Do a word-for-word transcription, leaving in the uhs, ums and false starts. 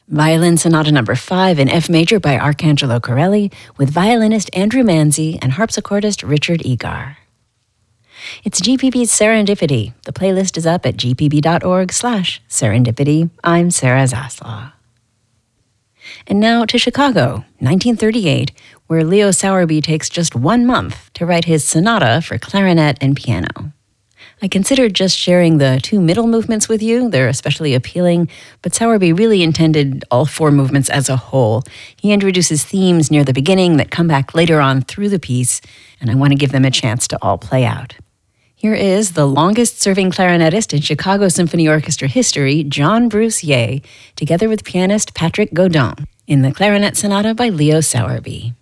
Violin Sonata Number five in F major by Arcangelo Corelli with violinist Andrew Manzi and harpsichordist Richard Egar. It's G P B's Serendipity. The playlist is up at gpb.org slash serendipity. I'm Sarah Zaslaw. And now to Chicago, nineteen thirty-eight, where Leo Sowerby takes just one month to write his sonata for clarinet and piano. I considered just sharing the two middle movements with you. They're especially appealing, but Sowerby really intended all four movements as a whole. He introduces themes near the beginning that come back later on through the piece, and I want to give them a chance to all play out. Here is the longest-serving clarinetist in Chicago Symphony Orchestra history, John Bruce Yeh, together with pianist Patrick Godin, in the Clarinet Sonata by Leo Sowerby.